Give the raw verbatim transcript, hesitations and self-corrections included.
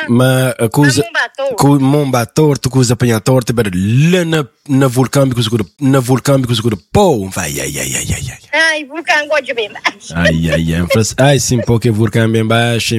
Mas a coisa. Com Momba torto, com os apanhar torto, para lá na, na vulcão, com os na vulcão, com os pô, vai, ai, ai, ai, ai, ai. Ai, vulcão gosta bem baixo. Ai, ai, ai, ai, sim, porque vulcão bem baixo.